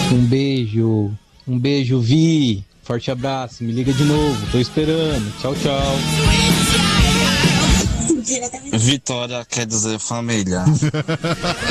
Um beijo. Um beijo, Vi. Forte abraço. Me liga de novo. Tô esperando. Tchau, tchau. Vitória quer dizer família.